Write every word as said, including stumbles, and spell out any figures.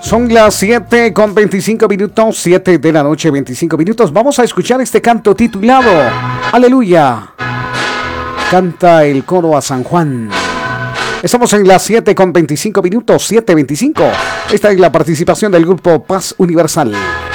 Son las siete con veinticinco minutos, siete de la noche, veinticinco minutos. Vamos a escuchar este canto titulado Aleluya. Canta el coro a San Juan. Estamos en las siete con veinticinco minutos, siete veinticinco. Esta es la participación del grupo Paz Universal.